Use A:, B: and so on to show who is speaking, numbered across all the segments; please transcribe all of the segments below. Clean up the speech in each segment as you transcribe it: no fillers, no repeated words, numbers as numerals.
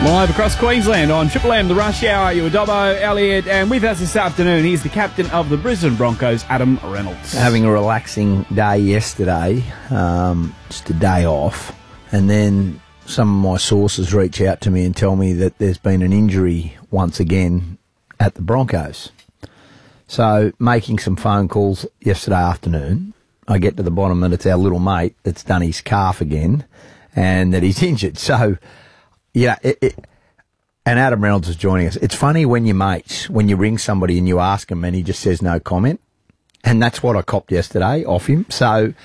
A: Live across Queensland on Triple M, the Rush Hour. You were Dobbo, Elliott, and with us this afternoon, he's the captain of the Brisbane Broncos, Adam Reynolds.
B: Having a relaxing day yesterday, just a day off, and then some of my sources reach out to me and tell me that there's been an injury once again at the Broncos. So, making some phone calls yesterday afternoon, I get to the bottom that it's our little mate that's done his calf again, and that he's injured. So, yeah, and Adam Reynolds is joining us. It's funny when you mates, when you ring somebody and you ask him and he just says no comment. And that's what I copped yesterday off him. So,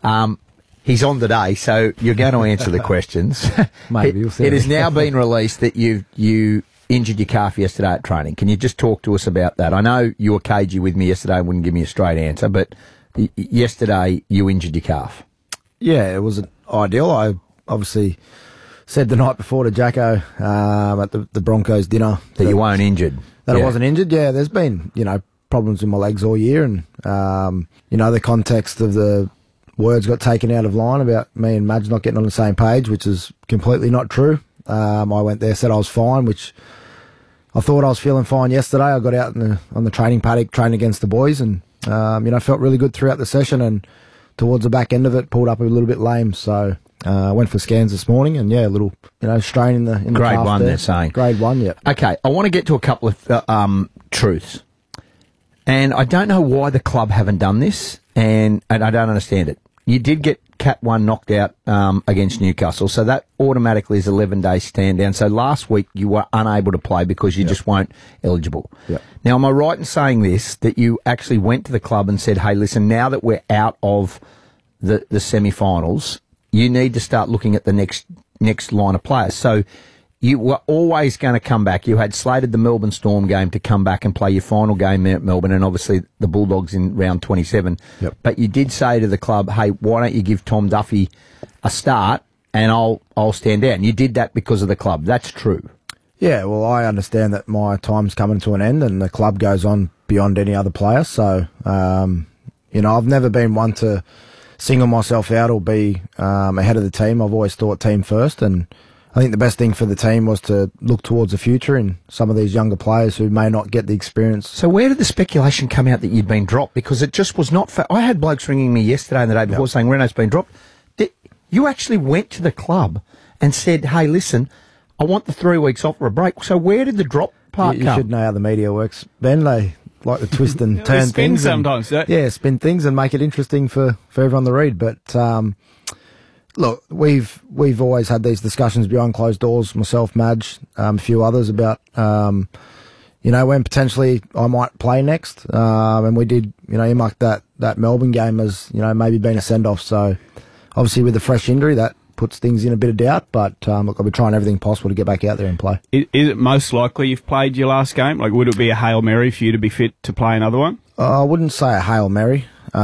B: he's on today, so you're going to answer the questions.
C: Maybe we'll see.
B: It has now been released that you injured your calf yesterday at training. Can you just talk to us about that? I know you were cagey with me yesterday and wouldn't give me a straight answer, but yesterday you injured your calf.
C: Yeah, it wasn't ideal. I obviously said the night before to Jacko at the Broncos dinner
B: that you weren't injured.
C: That I wasn't injured. Yeah, there's been, problems with my legs all year, and, the context of the words got taken out of line about me and Madge not getting on the same page, which is completely not true. I went there, said I was fine, which I thought I was feeling fine yesterday. I got out on the training paddock, trained against the boys, and, felt really good throughout the session, and towards the back end of it, pulled up a little bit lame, so I went for scans this morning, and a little, strain in the
B: grade
C: calf
B: one.
C: there.
B: They're saying
C: grade one. Yeah.
B: Okay, I want to get to a couple of truths, and I don't know why the club haven't done this, and I don't understand it. You did get Cat 1 knocked out against Newcastle, so that automatically is 11-day stand down. So last week you were unable to play because you just weren't eligible.
C: Yep.
B: Now, am I right in saying this, that you actually went to the club and said, hey, listen, now that we're out of the semi-finals, you need to start looking at the next line of players. So you were always going to come back. You had slated the Melbourne Storm game to come back and play your final game there at Melbourne, and obviously the Bulldogs in round 27.
C: Yep.
B: But you did say to the club, hey, why don't you give Tom Duffy a start and I'll stand out. And you did that because of the club. That's true.
C: Yeah, well, I understand that my time's coming to an end and the club goes on beyond any other player. So, I've never been one to single myself out or be ahead of the team. I've always thought team first, and I think the best thing for the team was to look towards the future in some of these younger players who may not get the experience.
B: So where did the speculation come out that you'd been dropped? Because it just was not I had blokes ringing me yesterday and the day before saying Renault's been dropped. You actually went to the club and said, hey, listen, I want the 3 weeks off for a break. So where did the drop part come?
C: You should know how the media works, Ben. They like to twist and turn
A: spin
C: things.
A: Sometimes,
C: spin things and make it interesting for everyone to read. But look, we've always had these discussions behind closed doors, myself, Madge, a few others, about when potentially I might play next. And we did, earmark that Melbourne game as maybe being a send off. So obviously with a fresh injury, that puts things in a bit of doubt, but look, I'll be trying everything possible to get back out there and play.
A: Is it most likely you've played your last game? Like, would it be a Hail Mary for you to be fit to play another one?
C: I wouldn't say a Hail Mary.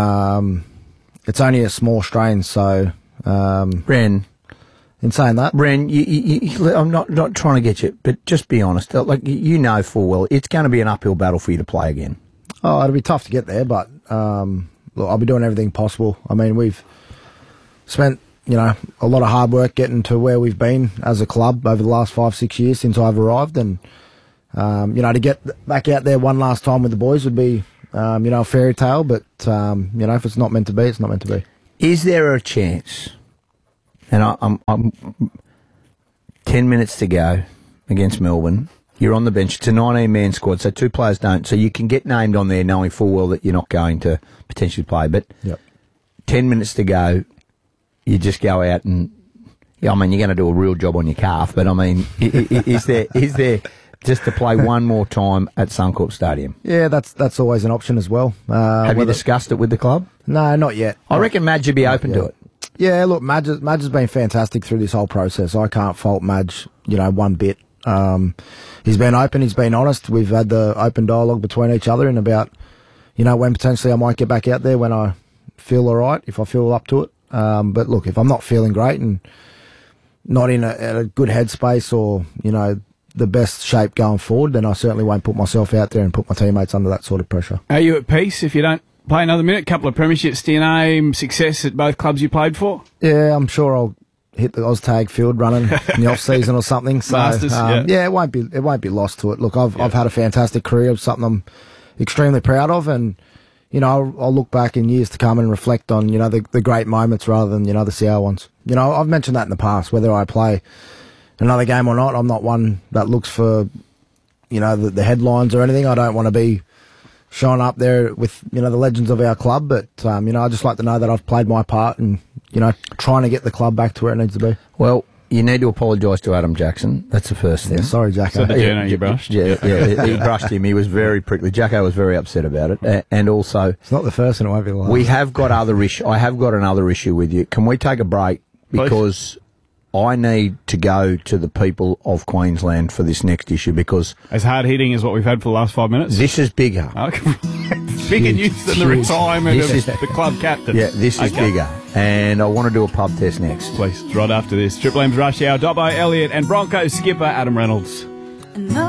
C: It's only a small strain, so...
B: Ren.
C: In saying that...
B: Ren, I'm not trying to get you, but just be honest. Like, full well, it's going to be an uphill battle for you to play again.
C: Oh, it'll be tough to get there, but look, I'll be doing everything possible. I mean, we've spent... a lot of hard work getting to where we've been as a club over the last 5-6 years since I've arrived, and to get back out there one last time with the boys would be a fairy tale, but if it's not meant to be, it's not meant to be.
B: Is there a chance? And I'm 10 minutes to go against Melbourne. You're on the bench. It's a 19-man squad, so 2 players don't. So you can get named on there knowing full well that you're not going to potentially play. But 10 minutes to go. You just go out and, you're going to do a real job on your calf, but is there just to play one more time at Suncorp Stadium?
C: Yeah, that's always an option as well.
B: Have you discussed it with the club?
C: No, not yet.
B: I reckon Madge would be open to it.
C: Yeah, look, Madge has been fantastic through this whole process. I can't fault Madge, one bit. He's been open, he's been honest. We've had the open dialogue between each other and about, when potentially I might get back out there when I feel all right, if I feel up to it. But look, if I'm not feeling great and not in a good headspace or, the best shape going forward, then I certainly won't put myself out there and put my teammates under that sort of pressure.
A: Are you at peace if you don't play another minute? Couple of premierships to your name, success at both clubs you played for?
C: Yeah, I'm sure hit the Oztag field running in the off season or something. So
A: Masters,
C: it won't be lost to it. Look, I've had a fantastic career. It's something I'm extremely proud of, and I'll look back in years to come and reflect on the great moments rather than the sour ones. I've mentioned that in the past. Whether I play another game or not, I'm not one that looks for the headlines or anything. I don't want to be showing up there with the legends of our club, but I just like to know that I've played my part and trying to get the club back to where it needs to be.
B: Well, you need to apologise to Adam Jackson. That's the first thing.
C: Yeah, sorry, Jacko.
A: So the journo you brushed?
B: Yeah, he brushed him. He was very prickly. Jacko was very upset about it. And also...
C: It's not the first and it won't be the last.
B: I have got another issue with you. Can we take a break? Because I need to go to the people of Queensland for this next issue, because...
A: As hard-hitting as what we've had for the last 5 minutes?
B: This is bigger.
A: Okay. Bigger news than the retirement of the club captain.
B: Yeah, this is bigger. And I want to do a pub test next.
A: Please, right after this. Triple M's Rush Hour, Dobbo, Elliott and Broncos skipper Adam Reynolds.